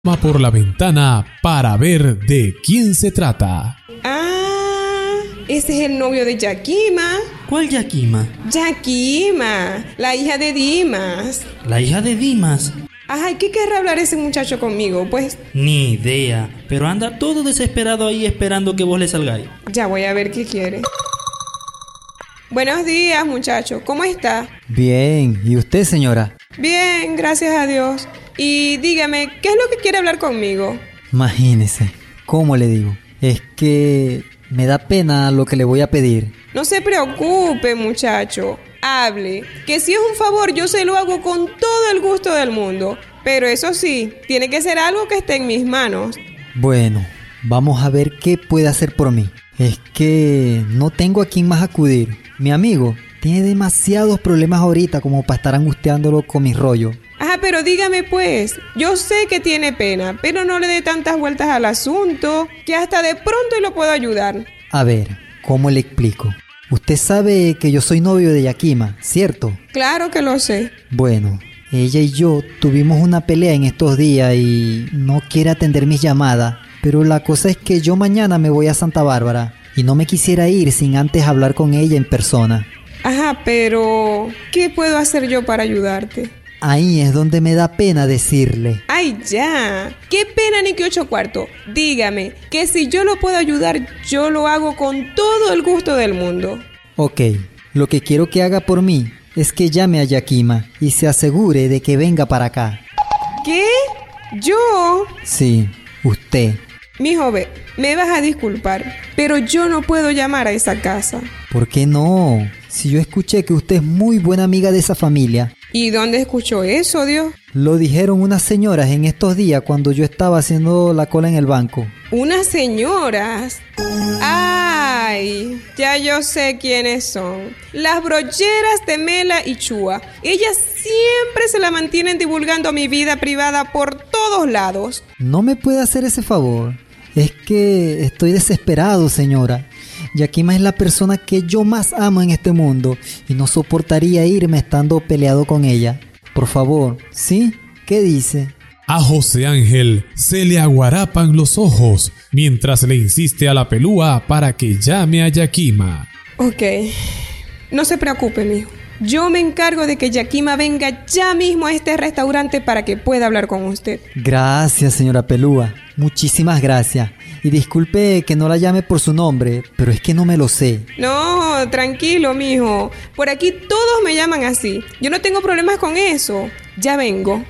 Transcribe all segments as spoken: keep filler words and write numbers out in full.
Va por la ventana para ver de quién se trata. Ah, ese es el novio de Yakima. ¿Cuál Yakima? Yakima, la hija de Dimas. ¿La hija de Dimas? Ay, ¿qué querrá hablar ese muchacho conmigo? Pues Ni idea, pero anda todo desesperado ahí esperando que vos le salgáis. ya voy a ver qué quiere. Buenos días, muchacho. ¿Cómo está? Bien, ¿y usted, señora? Bien, gracias a Dios. Y dígame, ¿qué es lo que quiere hablar conmigo? Imagínese, ¿cómo le digo? Es que me da pena lo que le voy a pedir. No se preocupe, muchacho. Hable, que si es un favor yo se lo hago con todo el gusto del mundo. Pero eso sí, tiene que ser algo que esté en mis manos. Bueno, vamos a ver qué puede hacer por mí. Es que no tengo a quién más acudir. Mi amigo tiene demasiados problemas ahorita como para estar angustiándolo con mis rollos. Ajá, pero dígame pues, yo sé que tiene pena, pero no le dé tantas vueltas al asunto, que hasta de pronto lo puedo ayudar. A ver, ¿cómo le explico? Usted sabe que yo soy novio de Yakima, ¿cierto? Claro que lo sé. Bueno, ella y yo tuvimos una pelea en estos días y no quiere atender mis llamadas. Pero la cosa es que yo mañana me voy a Santa Bárbara y no me quisiera ir sin antes hablar con ella en persona. Ajá, pero ¿qué puedo hacer yo para ayudarte? Ahí es donde me da pena decirle. ¡Ay, ya! ¡Qué pena ni que ocho cuartos! Dígame, que si yo lo puedo ayudar, yo lo hago con todo el gusto del mundo. Ok, lo que quiero que haga por mí es que llame a Yakima y se asegure de que venga para acá. ¿Qué? ¿Yo? Sí, usted. Mijo, ve, me vas a disculpar, pero yo no puedo llamar a esa casa. ¿Por qué no? Si yo escuché que usted es muy buena amiga de esa familia. ¿Y dónde escuchó eso, Dios? Lo dijeron unas señoras en estos días cuando yo estaba haciendo la cola en el banco. ¿Unas señoras? ¡Ay! Ya yo sé quiénes son. Las brocheras de Mela y Chua. Ellas siempre se la mantienen divulgando mi vida privada por todos lados. ¿No me puede hacer ese favor? Es que estoy desesperado, señora. Yakima es la persona que yo más amo en este mundo y no soportaría irme estando peleado con ella. Por favor, ¿sí? ¿Qué dice? A José Ángel se le aguarapan los ojos mientras le insiste a la pelúa para que llame a Yakima. Ok, no se preocupe, mijo. Yo me encargo de que Yakima venga ya mismo a este restaurante para que pueda hablar con usted. Gracias, señora Pelúa. Muchísimas gracias. Y disculpe que no la llame por su nombre, pero es que no me lo sé. No, tranquilo, mijo. Por aquí todos me llaman así. Yo no tengo problemas con eso. Ya vengo.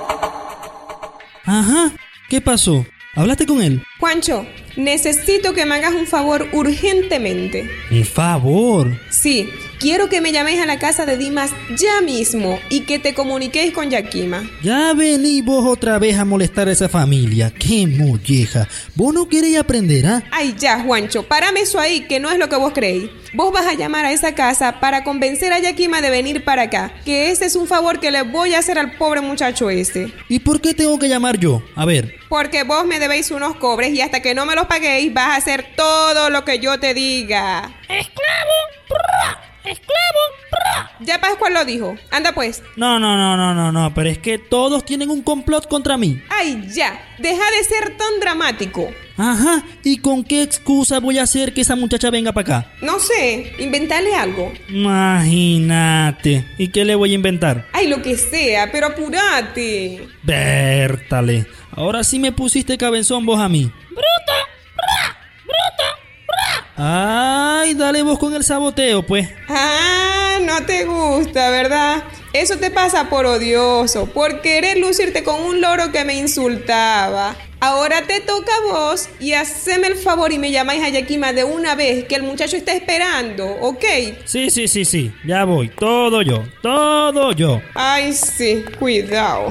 Ajá, ¿qué pasó? ¿Hablaste con él? Juancho, necesito que me hagas un favor urgentemente. ¿Un favor? Sí, quiero que me llames a la casa de Dimas ya mismo y que te comuniquéis con Yakima. Ya vení vos otra vez a molestar a esa familia. ¡Qué molleja! ¿Vos no queréis aprender, ah? Ay, ya, Juancho, párame eso ahí, que no es lo que vos creéis. Vos vas a llamar a esa casa para convencer a Yakima de venir para acá, que ese es un favor que le voy a hacer al pobre muchacho ese. ¿Y por qué tengo que llamar yo? A ver. Porque vos me debéis unos cobres y hasta que no me los paguéis vas a hacer todo lo que yo te diga. ¡Esclavo! ¡Prrra! ¡Esclavo! ¡Prrra! Ya Pascual lo dijo. Anda pues. No, no, no, no, no, no, pero es que todos tienen un complot contra mí. Ay, ya. Deja de ser tan dramático. Ajá, ¿y con qué excusa voy a hacer que esa muchacha venga para acá? No sé, inventarle algo. Imagínate. ¿Y qué le voy a inventar? Ay, lo que sea, pero apúrate. Bértale. Ahora sí me pusiste cabezón vos a mí. ¡Bruto! ¡Prrra! ¡Bruto! ¡Prrra! Ay, dale vos con el saboteo, pues. Ah, no te gusta, ¿verdad? Eso te pasa por odioso, por querer lucirte con un loro que me insultaba. Ahora te toca a vos y haceme el favor y me llamáis a Yakima de una vez, que el muchacho está esperando, ¿ok? Sí, sí, sí, sí, ya voy, todo yo, todo yo. Ay, sí, cuidado.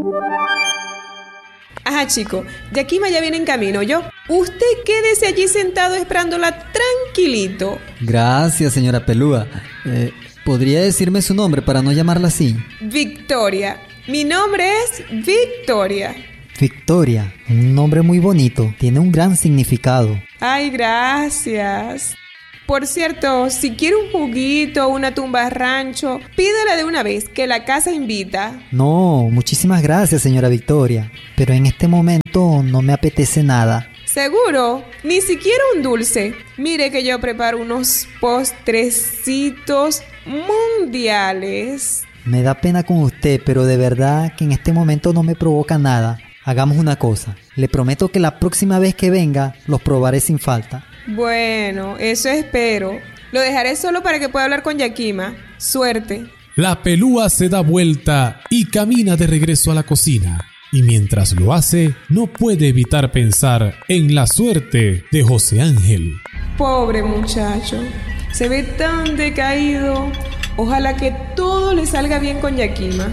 Ajá, chico, Yakima ya viene en camino, ¿yo? Usted quédese allí sentado esperándola tranquilito. Gracias, señora Pelúa. Eh, ¿Podría decirme su nombre para no llamarla así? Victoria. Mi nombre es Victoria. Victoria, un nombre muy bonito. Tiene un gran significado. Ay, gracias. Por cierto, si quiere un juguito o una tumba rancho, pídela de una vez, que la casa invita. No, muchísimas gracias, señora Victoria. Pero en este momento no me apetece nada. ¿Seguro? Ni siquiera un dulce. Mire que yo preparo unos postrecitos mundiales. Me da pena con usted, pero de verdad que en este momento no me provoca nada. Hagamos una cosa. Le prometo que la próxima vez que venga, los probaré sin falta. Bueno, eso espero. Lo dejaré solo para que pueda hablar con Yakima. Suerte. La pelúa se da vuelta y camina de regreso a la cocina. Y mientras lo hace, no puede evitar pensar en la suerte de José Ángel. Pobre muchacho. Se ve tan decaído. Ojalá que todo le salga bien con Yakima.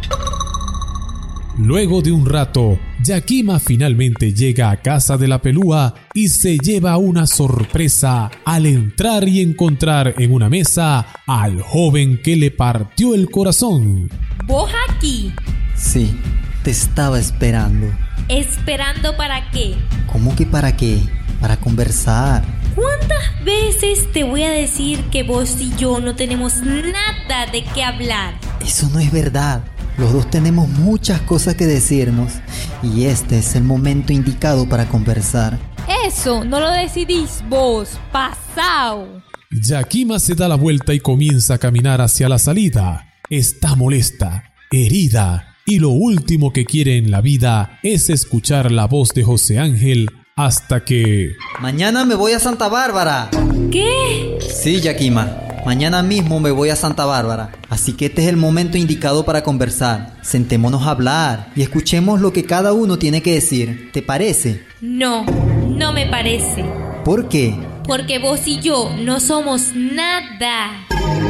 Luego de un rato, Yakima finalmente llega a casa de la pelúa y se lleva una sorpresa al entrar y encontrar en una mesa al joven que le partió el corazón. ¿Vos aquí? Sí, te estaba esperando. ¿Esperando para qué? ¿Cómo que para qué? Para conversar. ¿Cuántas veces te voy a decir que vos y yo no tenemos nada de qué hablar? Eso no es verdad. Los dos tenemos muchas cosas que decirnos y este es el momento indicado para conversar. Eso no lo decidís vos, pasao. Yakima se da la vuelta y comienza a caminar hacia la salida. Está molesta, herida y lo último que quiere en la vida es escuchar la voz de José Ángel hasta que... Mañana me voy a Santa Bárbara. ¿Qué? Sí, Yakima. Mañana mismo me voy a Santa Bárbara, así que este es el momento indicado para conversar. Sentémonos a hablar y escuchemos lo que cada uno tiene que decir. ¿Te parece? No, no me parece. ¿Por qué? Porque vos y yo no somos nada.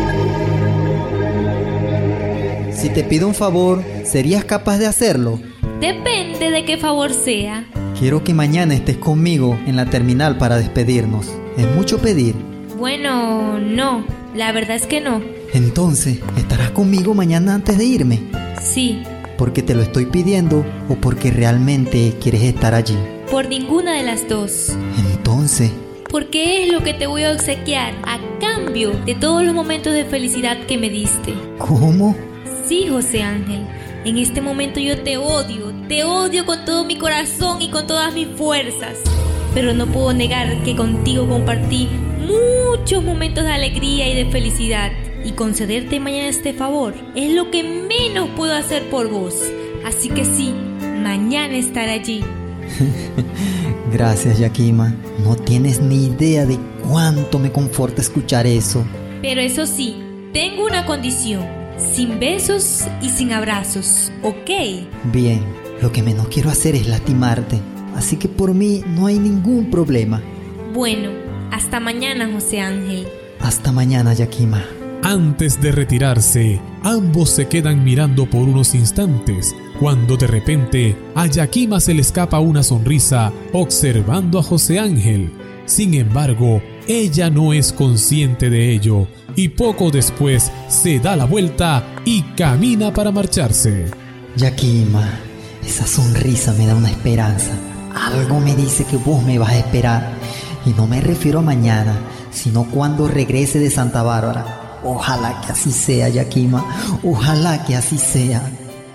Si te pido un favor, ¿serías capaz de hacerlo? Depende de qué favor sea. Quiero que mañana estés conmigo en la terminal para despedirnos. ¿Es mucho pedir? Bueno, no. La verdad es que no. Entonces, ¿estarás conmigo mañana antes de irme? Sí. ¿Porque te lo estoy pidiendo o porque realmente quieres estar allí? Por ninguna de las dos. Entonces... Porque es lo que te voy a obsequiar a cambio de todos los momentos de felicidad que me diste. ¿Cómo? Sí, José Ángel. En este momento yo te odio. Te odio con todo mi corazón y con todas mis fuerzas. Pero no puedo negar que contigo compartí muchos momentos de alegría y de felicidad. Y concederte mañana este favor es lo que menos puedo hacer por vos. Así que sí, mañana estaré allí. Gracias, Yakima. No tienes ni idea de cuánto me conforta escuchar eso. Pero eso sí, tengo una condición. Sin besos y sin abrazos, ¿ok? Bien, lo que menos quiero hacer es lastimarte. Así que por mí no hay ningún problema. Bueno, hasta mañana, José Ángel. Hasta mañana, Yakima. Antes de retirarse, ambos se quedan mirando por unos instantes, cuando de repente a Yakima se le escapa una sonrisa observando a José Ángel. Sin embargo, ella no es consciente de ello y poco después se da la vuelta y camina para marcharse. Yakima, esa sonrisa me da una esperanza. Algo me dice que vos me vas a esperar. Y no me refiero a mañana, sino cuando regrese de Santa Bárbara. Ojalá que así sea, Yakima. Ojalá que así sea.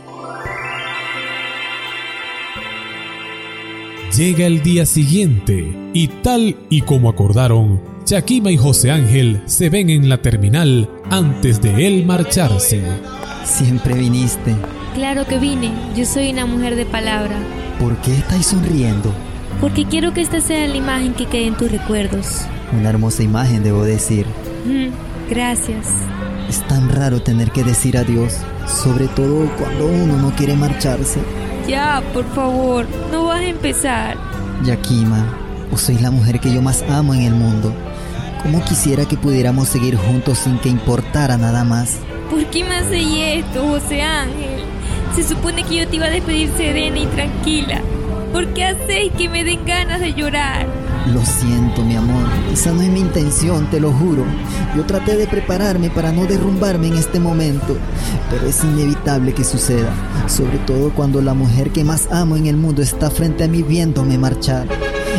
Llega el día siguiente y tal y como acordaron, Yakima y José Ángel se ven en la terminal antes de él marcharse. Siempre viniste. Claro que vine, yo soy una mujer de palabra. ¿Por qué estáis sonriendo? Porque quiero que esta sea la imagen que quede en tus recuerdos. Una hermosa imagen, debo decir. Mm, gracias. Es tan raro tener que decir adiós, sobre todo cuando uno no quiere marcharse. Ya, por favor, no vas a empezar. Yakima, vos sois la mujer que yo más amo en el mundo. ¿Cómo quisiera que pudiéramos seguir juntos sin que importara nada más? ¿Por qué me hacéis esto, José Ángel? Se supone que yo te iba a despedir serena y tranquila. ¿Por qué hacéis que me den ganas de llorar? Lo siento, mi amor. Esa no es mi intención, te lo juro. Yo traté de prepararme para no derrumbarme en este momento, pero es inevitable que suceda. Sobre todo cuando la mujer que más amo en el mundo está frente a mí viéndome marchar.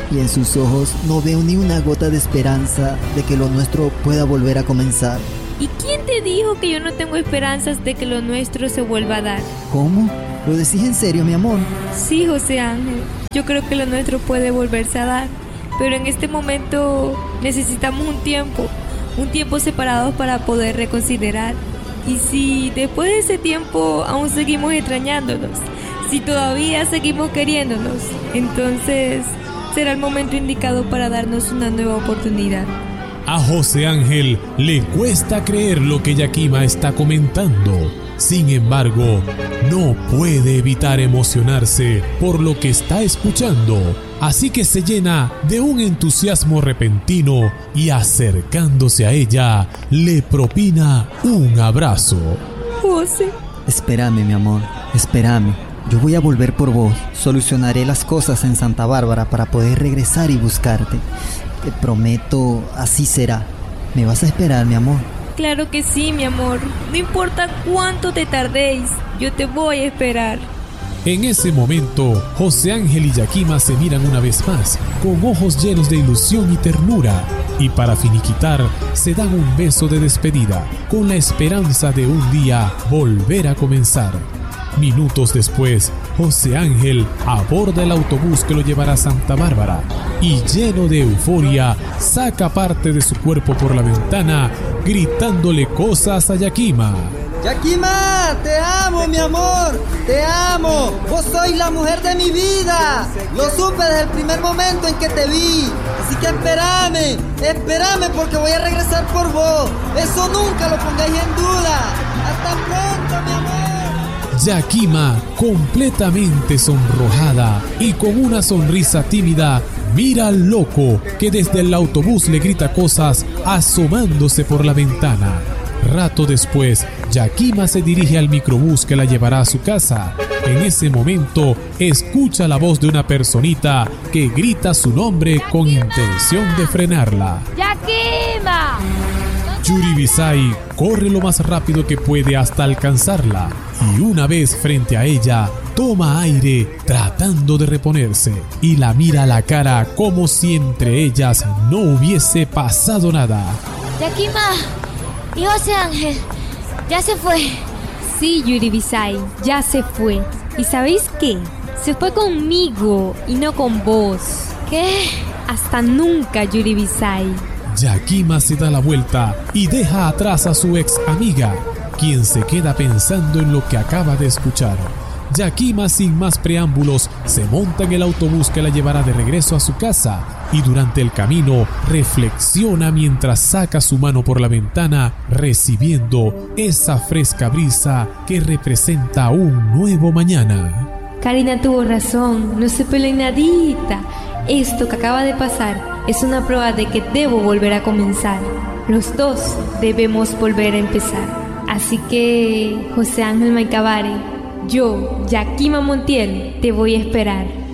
y en sus ojos no veo ni una gota de esperanza de que lo nuestro pueda volver a comenzar. ¿Y quién te dijo que yo no tengo esperanzas de que lo nuestro se vuelva a dar? ¿Cómo? ¿Lo decís en serio, mi amor? Sí, José Ángel, yo creo que lo nuestro puede volverse a dar, pero en este momento necesitamos un tiempo, un tiempo separado para poder reconsiderar. Y si después de ese tiempo aún seguimos extrañándonos, si todavía seguimos queriéndonos, entonces será el momento indicado para darnos una nueva oportunidad. A José Ángel le cuesta creer lo que Yakima está comentando. Sin embargo, no puede evitar emocionarse por lo que está escuchando, así que se llena de un entusiasmo repentino y acercándose a ella, le propina un abrazo. José. Espérame, mi amor, espérame. Yo voy a volver por vos. Solucionaré las cosas en Santa Bárbara para poder regresar y buscarte. Te prometo, así será. ¿Me vas a esperar, mi amor? Claro que sí, mi amor. No importa cuánto te tardéis, yo te voy a esperar. En ese momento, José Ángel y Yakima se miran una vez más, con ojos llenos de ilusión y ternura, y para finiquitar, se dan un beso de despedida, con la esperanza de un día volver a comenzar. Minutos después, José Ángel aborda el autobús que lo llevará a Santa Bárbara y, lleno de euforia, saca parte de su cuerpo por la ventana, gritándole cosas a Yakima. Yakima, te amo, mi amor, te amo. Vos sois la mujer de mi vida. Lo supe desde el primer momento en que te vi. Así que espérame, espérame porque voy a regresar por vos. Eso nunca lo pongáis en duda. Hasta pronto, mi amor. Yakima, completamente sonrojada y con una sonrisa tímida, mira al loco que desde el autobús le grita cosas asomándose por la ventana. Rato después, Yakima se dirige al microbús que la llevará a su casa. En ese momento, escucha la voz de una personita que grita su nombre con intención de frenarla. ¡Yakima! Yuribisai corre lo más rápido que puede hasta alcanzarla y una vez frente a ella, toma aire tratando de reponerse y la mira a la cara como si entre ellas no hubiese pasado nada. Yakima y José Ángel, ya se fue. Sí, Yuribisai, ya se fue. ¿Y sabéis qué? Se fue conmigo y no con vos. ¿Qué? Hasta nunca, Yuribisai. Yakima se da la vuelta y deja atrás a su ex amiga, quien se queda pensando en lo que acaba de escuchar. Yakima, sin más preámbulos, se monta en el autobús que la llevará de regreso a su casa y durante el camino reflexiona mientras saca su mano por la ventana, recibiendo esa fresca brisa que representa un nuevo mañana. Karina tuvo razón, no se peleen nadita. Esto que acaba de pasar es una prueba de que debo volver a comenzar. Los dos debemos volver a empezar. Así que, José Ángel Maicabare, yo, Yakima Montiel, te voy a esperar.